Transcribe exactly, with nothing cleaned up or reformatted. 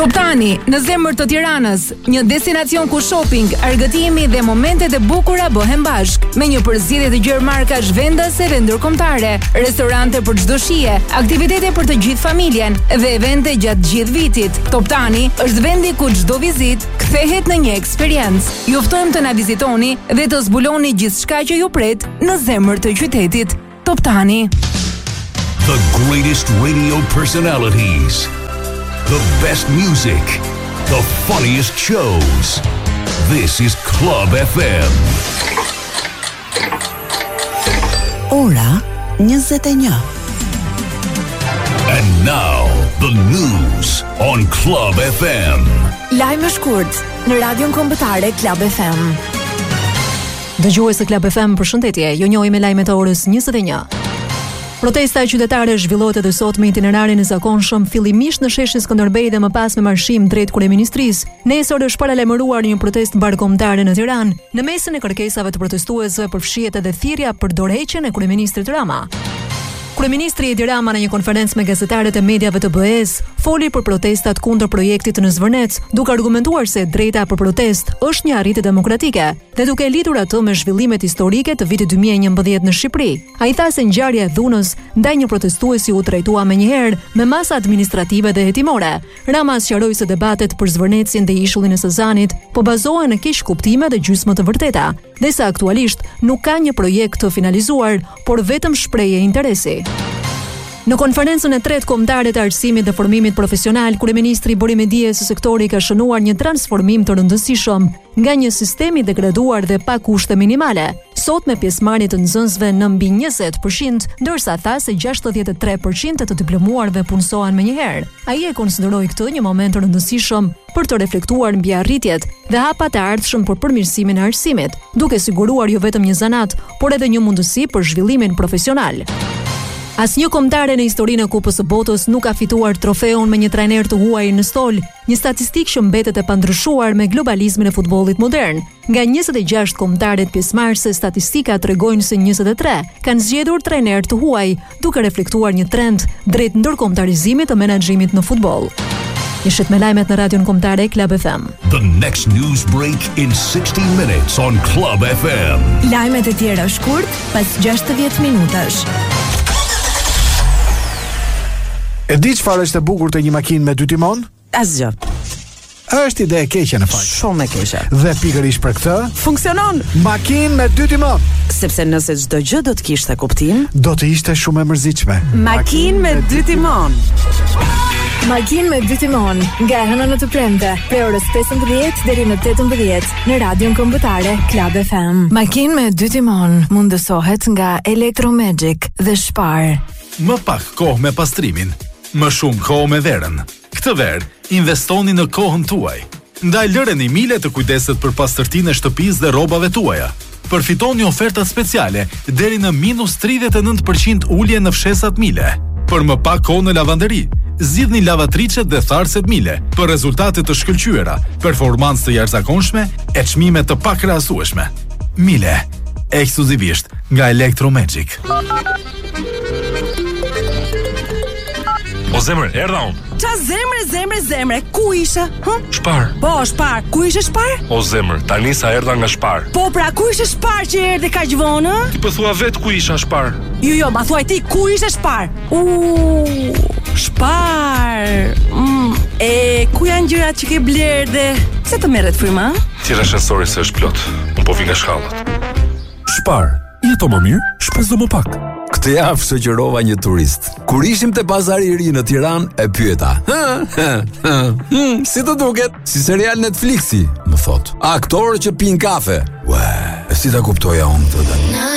Toptani, në zemër të Tiranës, një destinacion ku shopping, argëtimi dhe momentet e bukura bëhen bashk, me një përzierje të gjerë markash vendase dhe ndërkombëtare, restorante për çdo shije, aktivitete për të gjithë familjen dhe evente gjatë gjithë vitit. Toptani është vendi ku çdo vizitë kthehet në një eksperiencë. Ju ftojmë të na vizitoni dhe të zbuloni gjithçka që ju pret në zemër të qytetit. Toptani. The greatest radio personalities. The best music, the funniest shows. This is Club F M. Ora njëzet e një. And now, the news on Club F M. Lajme shkurt në Radion Kombëtare Club F M. Dëgjues të Club F M, përshëndetje. Ju njohim me lajmet e orës njëzet e një. Protesta qytetare zhvillohet edhe sot me itinerarin e zakonshëm, fillimisht në sheshin Skënderbej dhe më pas me marshim drejt kryeministrisë. Nesër është paralajmëruar një protestë mbarkombëtare në Tiranë. Në mesin e kërkesave të protestuesve përfshihet edhe thirrja për dorëheqjen e kryeministrit Rama. Kryeministri Edi Rama në një konferencë me gazetarët e mediave të B E-s foli për protestat kundër projektit në Zvërnec, duke argumentuar se drejta për protest është një arritje demokratike dhe duke lidhur atë me zhvillimet historike të vitit dy mijë e njëmbëdhjetë në Shqipëri. Ai tha se ngjarja e dhunës ndaj një protestuesi u trajtua menjëherë me masa administrative dhe hetimore. Rama sqaroi se debatet për Zvërnecin dhe ishullin e Sezanit po bazohen në keq kuptime dhe gjysmë të vërteta, dhe se aktualisht nuk ka një projekt të finalizuar, por vetëm shprehje interesi. Në konferencën e tretë kombëtare të arsimit dhe formimit profesional, kryeministri bëri me dije se sektori ka shënuar një transformim të rëndësishëm nga një sistem i degraduar dhe pa kushte minimale, sot me pjesëmarrje të nxënësve në mbi njëzet përqind, ndërsa tha se gjashtëdhjetë e tre përqind të të diplomuarve punësohen menjëherë. Ai e konsideroi këtë një moment të rëndësishëm për të reflektuar mbi arritjet dhe hapat e ardhshëm për përmirësimin e arsimit, duke siguruar jo vetëm një zanat, por edhe një mundësi për zhvillimin profesional. Asnjë kombëtare në historinë e Kupës së Botës nuk ka fituar trofeun me një trajner të huaj në stol, një statistikë që mbetet e pandryshuar me globalizmin e futbollit modern. Nga njëzet e gjashtë kombëtarët pjesëmarrëse, statistika tregojnë se njëzet e tre kanë zgjedhur trajner të huaj, duke reflektuar një trend drejt ndërkombëtarizimit të menaxhimit në futboll. Ishit me lajmet në Radion Kombëtare Club F M. The next news break in sixty minutes on Club F M. Lajmet e tjera shkurt pas gjashtëdhjetë minutash. E di çfarë është e bukur te një makinë me dy timon? Asgjë. Është ide e keqe në fakt. Shumë e keqe. Dhe pikërisht për këtë, funksionon. Makinë me dy timon. Sepse nëse çdo gjë do të kishte kuptim, do të ishte shumë e mërzitshme. Makinë me dy timon. Makinë me dy timon, nga e hëna në të premte, prej orës pesëmbëdhjetë deri në tetëmbëdhjetë në Radion Kombëtare Club F M. Makinë me dy timon mundësohet nga Electromagic dhe Spar. Më pak kohë me pastrimin, më shumë kohë me verën. Këtë verë, investoni në kohën tuaj. Ndaj lëreni Mile të kujdeset për pastërtinë e shtëpisë dhe rrobave tuaja. Përfitoni ofertat speciale deri në minus tridhjetë e nëntë përqind ulje në fshesat Mile. Për më pak kohë në lavanderi, zgjidhni lavatricet dhe tharset Mile për rezultate të shkëlqyera, performancë të jashtëzakonshme e çmime të pakrahasueshme. Mile, ekskluzivisht nga Electromagic. O zemre, erdha unë. Qa zemre, zemre, zemre, ku ishe? Hë? Shpar. Po, Shpar, ku ishe Shpar? O zemre, tani sa erdha nga Shpar. Po, pra, ku ishe Shpar që erdhe kaq vonë? Ti po thua vetë ku isha Shpar. Jo, jo, ma thuaj ti, ku ishe Shpar? Uuu, Shpar. Mm. E, ku janë gjërat që ke blerë dhe... Se të merret fryma? Tira shënsori se është plot. Unë po vi nga shkallët. Shpar, jeto më mirë, shpezo më pak. Këtë javë shoqërova një turist. Kur ishim te pazari i ri në Tiranë, e pyeta. Si të duket? Si serial Netflixi, më thot. Aktorë që pinë kafe. Ue, si ta kuptoja unë këtë tani?